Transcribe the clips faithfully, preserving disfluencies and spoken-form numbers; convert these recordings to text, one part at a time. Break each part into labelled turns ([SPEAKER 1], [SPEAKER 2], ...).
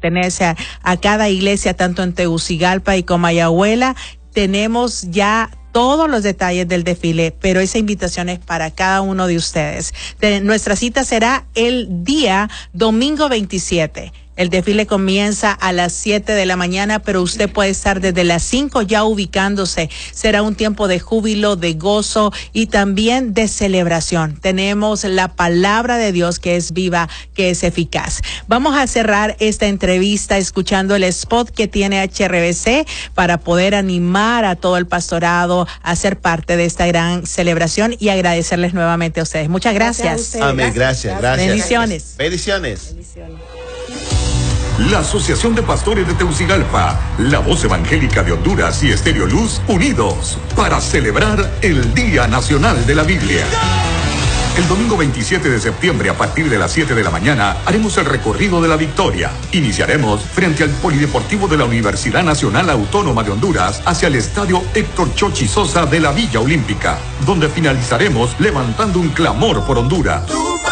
[SPEAKER 1] pertenece a, a cada iglesia, tanto en Tegucigalpa y Comayagüela. Tenemos ya todos los detalles del desfile, pero esa invitación es para cada uno de ustedes. De, nuestra cita será el día domingo veintisiete. El desfile comienza a las siete de la mañana, pero usted puede estar desde las cinco ya ubicándose. Será un tiempo de júbilo, de gozo y también de celebración. Tenemos la palabra de Dios que es viva, que es eficaz. Vamos a cerrar esta entrevista escuchando el spot que tiene H R B C para poder animar a todo el pastorado a ser parte de esta gran celebración y agradecerles nuevamente a ustedes. Muchas gracias.
[SPEAKER 2] gracias Amén, gracias, gracias.
[SPEAKER 1] Bendiciones.
[SPEAKER 2] Bendiciones.
[SPEAKER 1] Bendiciones.
[SPEAKER 3] La Asociación de Pastores de Tegucigalpa, la Voz Evangélica de Honduras y Estéreo Luz unidos para celebrar el Día Nacional de la Biblia. El domingo veintisiete de septiembre a partir de las siete de la mañana haremos el recorrido de la victoria. Iniciaremos frente al Polideportivo de la Universidad Nacional Autónoma de Honduras hacia el Estadio Héctor Chochi Sosa de la Villa Olímpica, donde finalizaremos levantando un clamor por Honduras.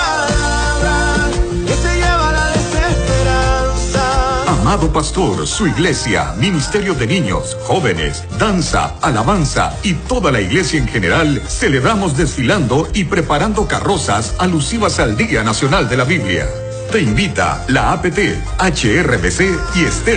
[SPEAKER 3] Amado pastor, su iglesia, ministerio de niños, jóvenes, danza, alabanza y toda la iglesia en general, celebramos desfilando y preparando carrozas alusivas al Día Nacional de la Biblia. Te invita la A P T, H R B C y Estéreo.